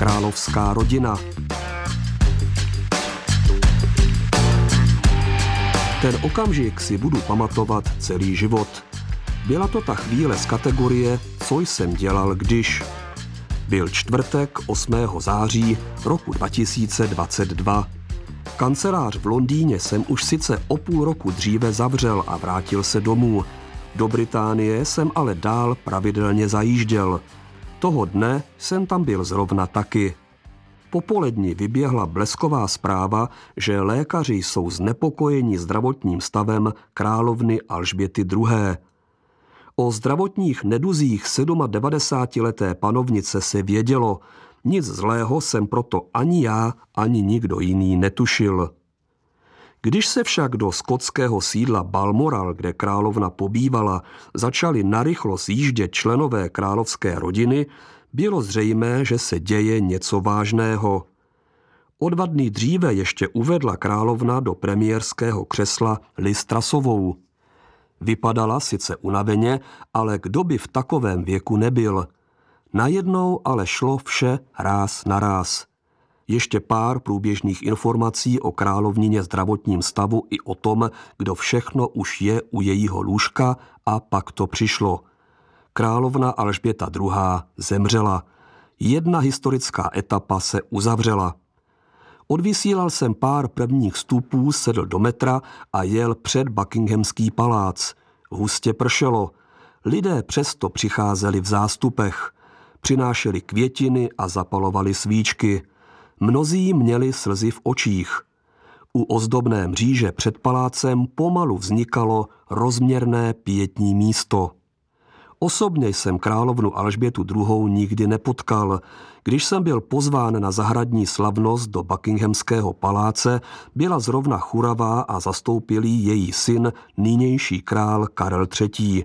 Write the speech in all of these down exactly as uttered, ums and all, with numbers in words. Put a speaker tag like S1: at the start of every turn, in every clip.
S1: královská rodina. Ten okamžik si budu pamatovat celý život. Byla to ta chvíle z kategorie Co jsem dělal, když. Byl čtvrtek osmého září roku dva tisíce dvacet dva. Kancelář v Londýně jsem už sice o půl roku dříve zavřel a vrátil se domů. Do Británie jsem ale dál pravidelně zajížděl. Toho dne jsem tam byl zrovna taky. Po poledni vyběhla blesková zpráva, že lékaři jsou znepokojeni zdravotním stavem královny Alžběty druhé. O zdravotních neduzích devadesátisedmileté panovnice se vědělo, nic zlého jsem proto ani já, ani nikdo jiný netušil. Když se však do skotského sídla Balmoral, kde královna pobývala, začali narychlo sjíždět členové královské rodiny, bylo zřejmé, že se děje něco vážného. O dva dny dříve ještě uvedla královna do premiérského křesla Liz Trussovou. Vypadala sice unaveně, ale kdo by v takovém věku nebyl. Najednou ale šlo vše ráz na ráz. Ještě pár průběžných informací o královnině zdravotním stavu i o tom, kdo všechno už je u jejího lůžka, a pak to přišlo. Královna Alžběta druhá. zemřela. Jedna historická etapa se uzavřela. Odvysílal jsem pár prvních vstupů, sedl do metra a jel před Buckinghamský palác. Hustě pršelo. Lidé přesto přicházeli v zástupech. Přinášeli květiny a zapalovali svíčky. Mnozí měli slzy v očích. U ozdobné mříže před palácem pomalu vznikalo rozměrné pietní místo. Osobně jsem královnu Alžbětu druhou. nikdy nepotkal. Když jsem byl pozván na zahradní slavnost do Buckinghamského paláce, byla zrovna churavá a zastoupil jí její syn, nynější král Karel třetí.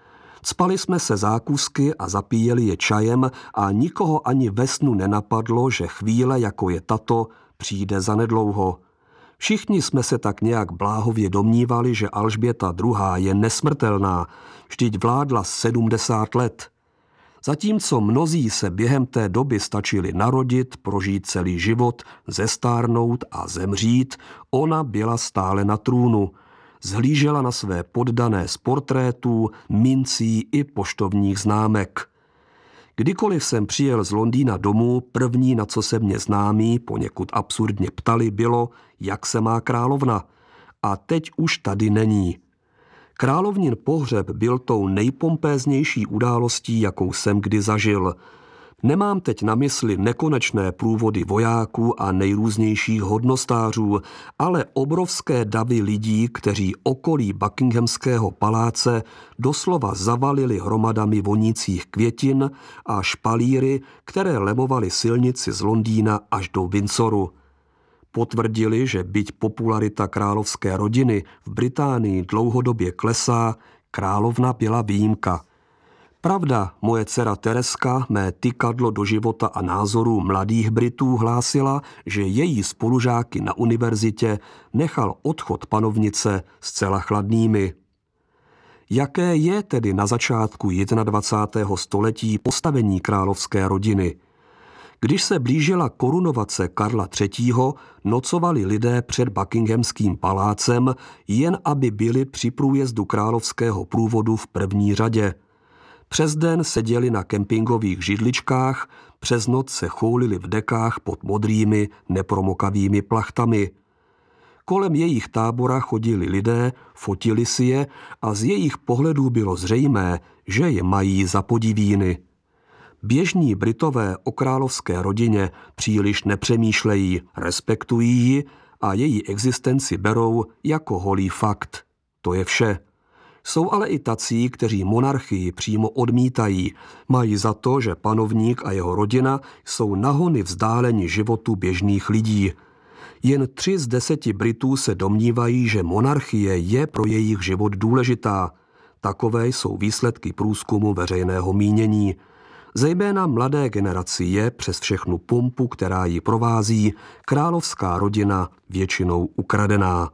S1: Cpali jsme se zákusky a zapíjeli je čajem a nikoho ani ve snu nenapadlo, že chvíle, jako je tato, přijde zanedlouho. Všichni jsme se tak nějak bláhově domnívali, že Alžběta druhá. je nesmrtelná, vždyť vládla sedmdesát let. Zatímco mnozí se během té doby stačili narodit, prožít celý život, zestárnout a zemřít, ona byla stále na trůnu. Zhlížela na své poddané z portrétů, mincí i poštovních známek. Kdykoliv jsem přijel z Londýna domů, první, na co se mě známí poněkud absurdně ptali, bylo, jak se má královna. A teď už tady není. Královnin pohřeb byl tou nejpompéznější událostí, jakou jsem kdy zažil. Nemám teď na mysli nekonečné průvody vojáků a nejrůznějších hodnostářů, ale obrovské davy lidí, kteří okolí Buckinghamského paláce doslova zavalili hromadami vonících květin a špalíry, které lemovaly silnici z Londýna až do Windsoru. Potvrdili, že byť popularita královské rodiny v Británii dlouhodobě klesá, královna byla výjimka. Pravda, moje dcera Tereska, mé tykadlo do života a názorů mladých Britů, hlásila, že její spolužáky na univerzitě nechal odchod panovnice zcela chladnými. Jaké je tedy na začátku dvacátého prvního století postavení královské rodiny? Když se blížila korunovace Karla třetího. nocovali lidé před Buckinghamským palácem, jen aby byli při průjezdu královského průvodu v první řadě. Přes den seděli na kempingových židličkách, přes noc se choulili v dekách pod modrými, nepromokavými plachtami. Kolem jejich tábora chodili lidé, fotili si je a z jejich pohledů bylo zřejmé, že je mají za podivíny. Běžní Britové o královské rodině příliš nepřemýšlejí, respektují ji a její existenci berou jako holý fakt. To je vše. Jsou ale i tací, kteří monarchii přímo odmítají. Mají za to, že panovník a jeho rodina jsou nahony vzdáleni životu běžných lidí. Jen tři z deseti Britů se domnívají, že monarchie je pro jejich život důležitá. Takové jsou výsledky průzkumu veřejného mínění. Zejména mladé generaci je přes všechnu pompu, která ji provází, královská rodina většinou ukradená.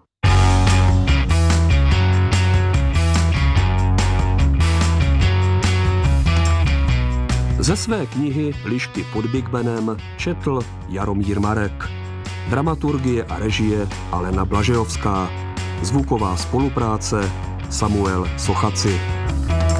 S1: Ze své knihy Lišky pod Big Benem četl Jaromír Marek. Dramaturgie a režie Alena Blažejovská. Zvuková spolupráce Samuel Sochaci.